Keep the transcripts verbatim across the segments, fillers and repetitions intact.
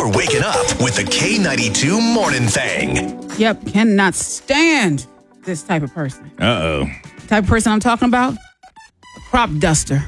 You're waking up with the K ninety-two Morning Thang. Yep, cannot stand this type of person. Uh-oh. Type of person I'm talking about? A crop duster.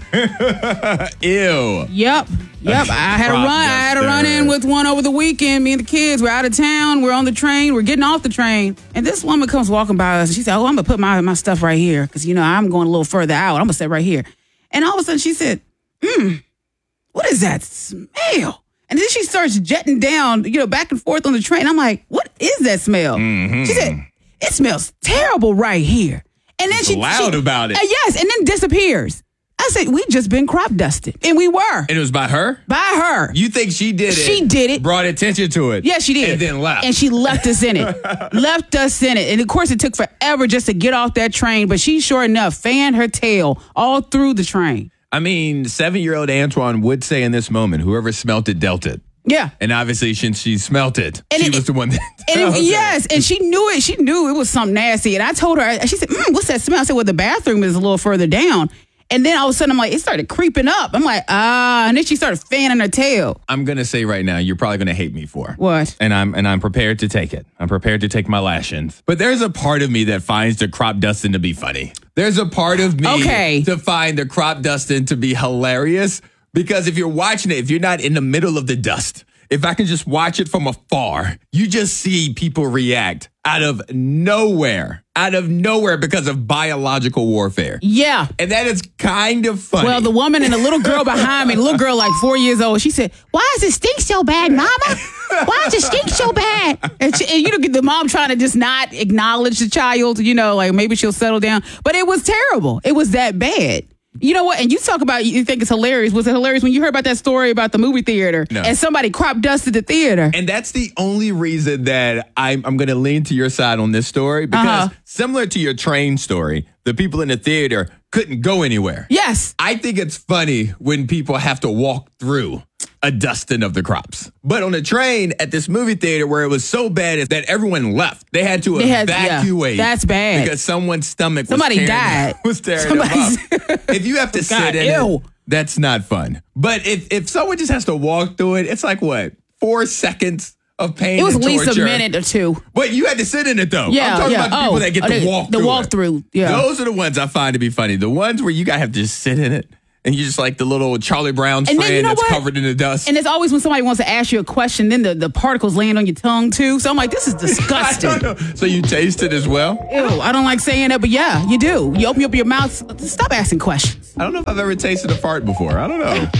Ew. Yep. Yep. I had a run. Crop I had a duster. run in with one over the weekend. Me and the kids were out of town. We're on the train. We're getting off the train. And this woman comes walking by us and she said, oh, I'm gonna put my, my stuff right here. Cause you know, I'm going a little further out. I'm gonna sit right here. And all of a sudden she said, hmm, what is that smell? And then she starts jetting down, you know, back and forth on the train. I'm like, what is that smell? Mm-hmm. She said, it smells terrible right here. And then she loud she, about it. Uh, yes, and then disappears. I said, we just been crop dusted. And we were. And it was by her? By her. You think she did it? She did it. Brought attention to it. Yeah, she did. And then left. And she left us in it. left us in it. And of course, it took forever just to get off that train. But she sure enough fanned her tail all through the train. I mean, seven-year-old Antoine would say in this moment, whoever smelt it dealt it. Yeah. And obviously, since she smelt it, And she it- was the one that And dealt it, it. yes, and she knew it. She knew it was something nasty. And I told her, she said, mm, what's that smell? I said, well, the bathroom is a little further down. And then all of a sudden, I'm like, it started creeping up. I'm like, ah. And then she started fanning her tail. I'm gonna say right now, you're probably gonna hate me for What? and I'm and I'm prepared to take it. I'm prepared to take my lashings. But there's a part of me that finds the crop dusting to be funny. There's a part of me Okay. to find the crop dusting to be hilarious because if you're watching it, if you're not in the middle of the dust, if I can just watch it from afar, you just see people react out of nowhere, out of nowhere because of biological warfare. Yeah. And that is kind of funny. Well, the woman and the little girl behind me, the little girl like four years old, she said, why does it stink so bad, mama? Why does it stink so bad? And, she, and you know, the mom trying to just not acknowledge the child, you know, like maybe she'll settle down. But it was terrible. It was that bad. You know what? And you talk about, you think it's hilarious. Was it hilarious when you heard about that story about the movie theater No. and somebody crop dusted the theater? And that's the only reason that I'm, I'm going to lean to your side on this story because Uh-huh. similar to your train story, the people in the theater couldn't go anywhere. Yes. I think it's funny when people have to walk through a dusting of the crops. But on the train at this movie theater where it was so bad that everyone left, they had to They had- yeah, evacuate. that's bad. Because someone's stomach Somebody was tearing, died. was tearing Somebody's- them up. If you have to sit God, in ew. it, that's not fun. But if, if someone just has to walk through it, it's like what? Four seconds of pain It was and at least torture. a minute or two. But you had to sit in it though. Yeah, I'm talking yeah. about the people Oh, that get oh, to they- walk the through walk it. through, yeah. Those are the ones I find to be funny. The ones where you gotta have to just sit in it and you just like the little Charlie Brown's And then friend you know that's what? covered in the dust. And it's always when somebody wants to ask you a question, then the, the particles land on your tongue too. So I'm like, this is I disgusting. don't know. So you taste it as well? Ew, I don't like saying that, but yeah, you do. You open up your mouth, stop asking questions. I don't know if I've ever tasted a fart before. I don't know.